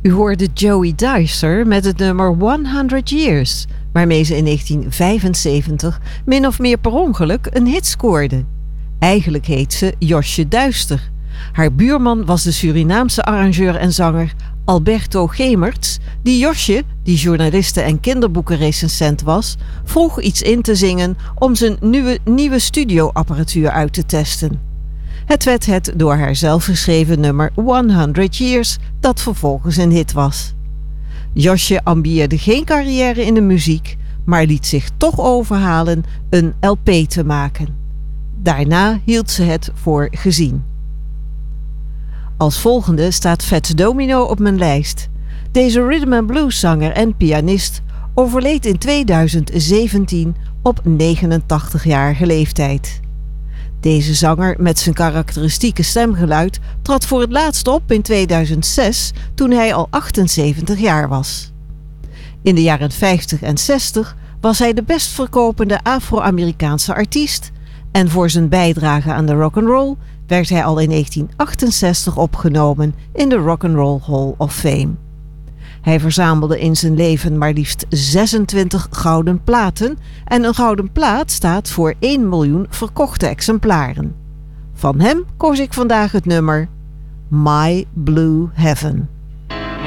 U hoorde Joey Dicer met het nummer 100 Years, waarmee ze in 1975 min of meer per ongeluk een hit scoorde. Eigenlijk heet ze Josje Duister. Haar buurman was de Surinaamse arrangeur en zanger Alberto Gemerts, die Josje, die journaliste en kinderboekenrecensent was, vroeg iets in te zingen om zijn nieuwe studioapparatuur uit te testen. Het werd het door haar zelf geschreven nummer 100 Years, dat vervolgens een hit was. Josje ambieerde geen carrière in de muziek, maar liet zich toch overhalen een LP te maken. Daarna hield ze het voor gezien. Als volgende staat Fats Domino op mijn lijst. Deze rhythm and blues zanger en pianist overleed in 2017 op 89-jarige leeftijd. Deze zanger met zijn karakteristieke stemgeluid trad voor het laatst op in 2006 toen hij al 78 jaar was. In de jaren 50 en 60 was hij de best verkopende Afro-Amerikaanse artiest en voor zijn bijdrage aan de rock'n'roll werd hij al in 1968 opgenomen in de Rock'n'Roll Hall of Fame. Hij verzamelde in zijn leven maar liefst 26 gouden platen en een gouden plaat staat voor 1 miljoen verkochte exemplaren. Van hem koos ik vandaag het nummer My Blue Heaven.